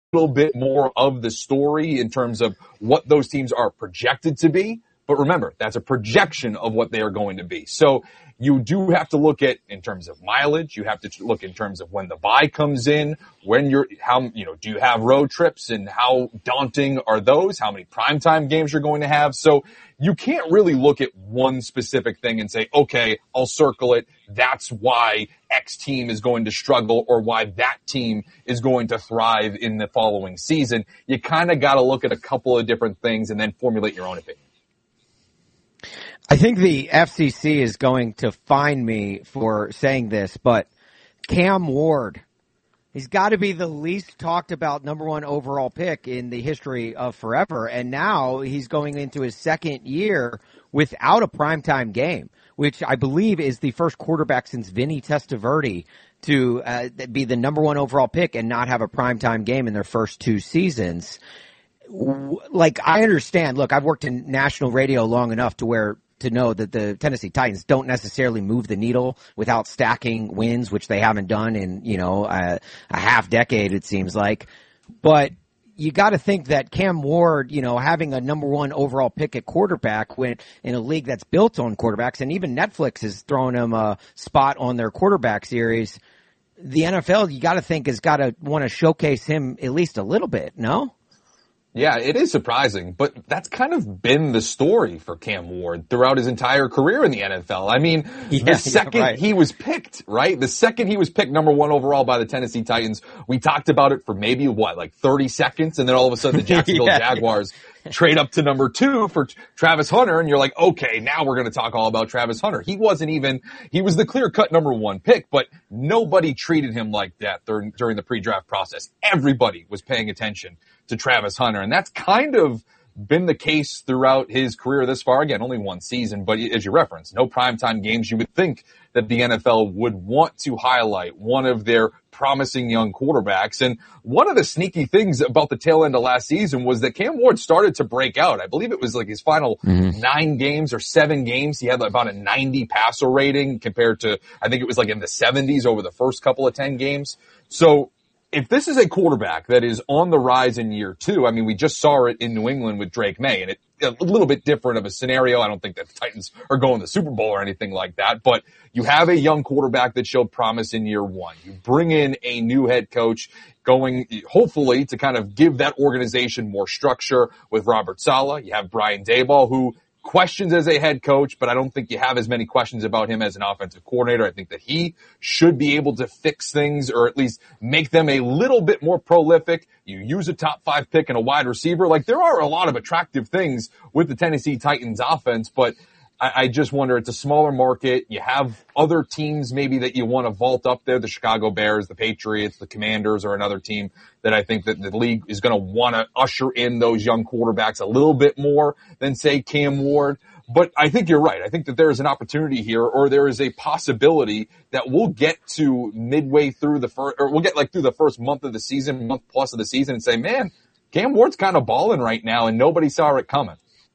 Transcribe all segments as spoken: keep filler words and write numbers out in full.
little bit more of the story in terms of what those teams are projected to be. But remember, that's a projection of what they are going to be. So you do have to look at in terms of mileage. You have to look in terms of when the bye comes in, when you're, how, you know, do you have road trips and how daunting are those? How many primetime games you're going to have? So you can't really look at one specific thing and say, okay, I'll circle it. That's why X team is going to struggle or why that team is going to thrive in the following season. You kind of got to look at a couple of different things and then formulate your own opinion. I think the F C C is going to fine me for saying this, but Cam Ward, he's got to be the least talked about number one overall pick in the history of forever. And now he's going into his second year without a primetime game, which I believe is the first quarterback since Vinny Testaverde to uh, be the number one overall pick and not have a primetime game in their first two seasons. Like, I understand. Look, I've worked in national radio long enough to where to know that the Tennessee Titans don't necessarily move the needle without stacking wins, which they haven't done in, you know, a, a half decade, it seems like. But you got to think that Cam Ward, you know, having a number one overall pick at quarterback when in a league that's built on quarterbacks, and even Netflix is throwing him a spot on their quarterback series. The N F L, you got to think, has got to want to showcase him at least a little bit, no? Yeah, it is surprising, but that's kind of been the story for Cam Ward throughout his entire career in the N F L. I mean, yeah, the second yeah, right. he was picked, right? The second he was picked number one overall by the Tennessee Titans, we talked about it for maybe, what, like thirty seconds, and then all of a sudden the Jacksonville yeah, Jaguars yeah. trade up to number two for Travis Hunter, and you're like, okay, now we're going to talk all about Travis Hunter. He wasn't even, he was the clear-cut number one pick, but nobody treated him like that during, during the pre-draft process. Everybody was paying attention to Travis Hunter. And that's kind of been the case throughout his career this far. Again, only one season, but as you referenced, no primetime games. You would think that the N F L would want to highlight one of their promising young quarterbacks. And one of the sneaky things about the tail end of last season was that Cam Ward started to break out. I believe it was like his final mm-hmm. nine games or seven games. He had about a ninety passer rating compared to, I think it was like in the seventies over the first couple of ten games. So if this is a quarterback that is on the rise in year two, I mean, we just saw it in New England with Drake May, and it a little bit different of a scenario. I don't think that the Titans are going to the Super Bowl or anything like that, but you have a young quarterback that showed promise in year one. You bring in a new head coach going, hopefully, to kind of give that organization more structure with Robert Saleh. You have Brian Daboll, who questions as a head coach, but I don't think you have as many questions about him as an offensive coordinator. I think that he should be able to fix things or at least make them a little bit more prolific. You use a top five pick and a wide receiver. Like, there are a lot of attractive things with the Tennessee Titans offense, but I, I just wonder, it's a smaller market. You have other teams maybe that you want to vault up there. The Chicago Bears, the Patriots, the Commanders are another team that I think that the league is going to want to usher in those young quarterbacks a little bit more than, say, Cam Ward. But I think you're right. I think that there is an opportunity here, or there is a possibility that we'll get to midway through the first, or we'll get like through the first month of the season, month plus of the season, and say, man, Cam Ward's kind of balling right now, and nobody saw it coming.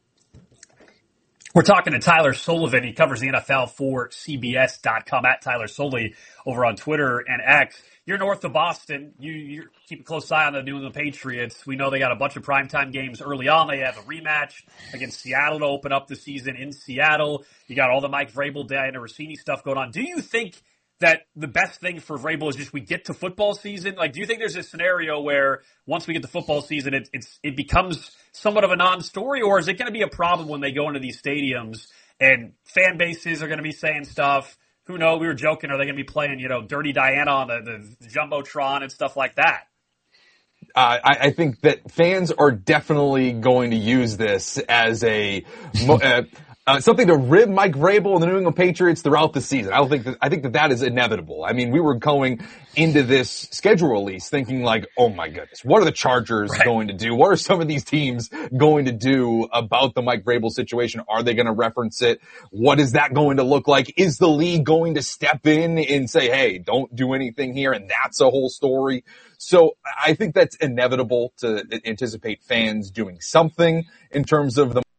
We're talking to Tyler Sullivan. He covers the N F L for C B S dot com, at Tyler Sully over on Twitter and X. You're north of Boston. You, you keep a close eye on the New England Patriots. We know they got a bunch of primetime games early on. They have a rematch against Seattle to open up the season in Seattle. You got all the Mike Vrabel, Diana Rossini stuff going on. Do you think that the best thing for Vrabel is just we get to football season? Like, do you think there's a scenario where once we get to football season, it, it's, it becomes somewhat of a non-story, or is it going to be a problem when they go into these stadiums and fan bases are going to be saying stuff? Who knows? We were joking. Are they going to be playing, you know, Dirty Diana on the, the Jumbotron and stuff like that? Uh, I, I think that fans are definitely going to use this as a, uh, Uh, something to rib Mike Vrabel and the New England Patriots throughout the season. I don't think that, I think that that is inevitable. I mean, we were going into this schedule release thinking like, oh my goodness, what are the Chargers right. going to do? What are some of these teams going to do about the Mike Vrabel situation? Are they going to reference it? What is that going to look like? Is the league going to step in and say, hey, don't do anything here? And that's a whole story. So I think that's inevitable to anticipate fans doing something in terms of the